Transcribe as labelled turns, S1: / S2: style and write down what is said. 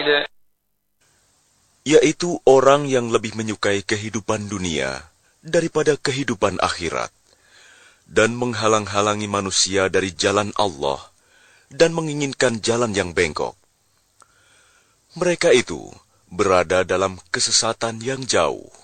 S1: بعيد.
S2: Yaitu orang yang lebih menyukai kehidupan dunia daripada kehidupan akhirat, dan menghalang-halangi manusia dari jalan Allah, dan menginginkan jalan yang bengkok. Mereka itu berada dalam kesesatan yang jauh.